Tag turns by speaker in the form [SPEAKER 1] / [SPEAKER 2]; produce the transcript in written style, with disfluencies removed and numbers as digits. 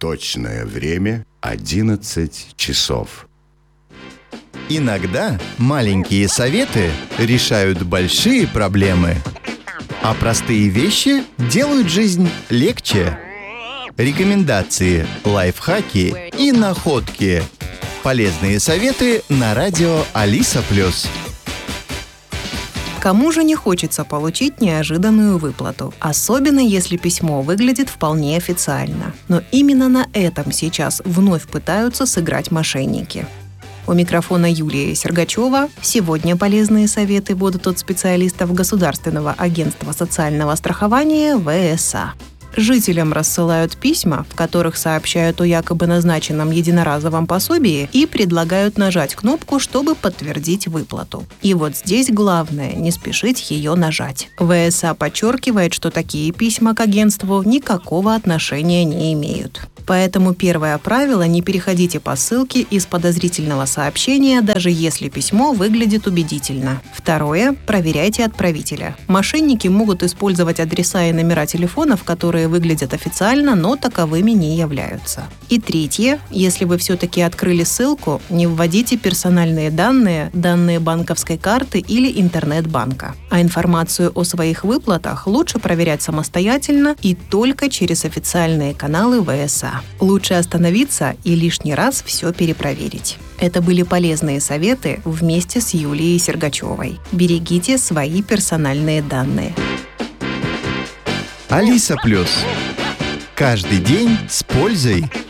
[SPEAKER 1] Точное время 11 часов.
[SPEAKER 2] Иногда маленькие советы решают большие проблемы, а простые вещи делают жизнь легче. Рекомендации, лайфхаки и находки. Полезные советы на радио Алиса+.
[SPEAKER 3] Кому же не хочется получить неожиданную выплату, особенно если письмо выглядит вполне официально. Но именно на этом сейчас вновь пытаются сыграть мошенники. У микрофона Юлия Сергачева. Сегодня полезные советы будут от специалистов Государственного агентства социального страхования ВСА. Жителям рассылают письма, в которых сообщают о якобы назначенном единоразовом пособии и предлагают нажать кнопку, чтобы подтвердить выплату. И вот здесь главное – не спешить ее нажать. ВСА подчеркивает, что такие письма к агентству никакого отношения не имеют. Поэтому первое правило – не переходите по ссылке из подозрительного сообщения, даже если письмо выглядит убедительно. Второе – проверяйте отправителя. Мошенники могут использовать адреса и номера телефонов, которые выглядят официально, но таковыми не являются. И третье – если вы все-таки открыли ссылку, не вводите персональные данные, данные банковской карты или интернет-банка. А информацию о своих выплатах лучше проверять самостоятельно и только через официальные каналы ВСА. Лучше остановиться и лишний раз все перепроверить. Это были полезные советы вместе с Юлией Сергачевой. Берегите свои персональные данные.
[SPEAKER 2] Алиса+. Каждый день с пользой.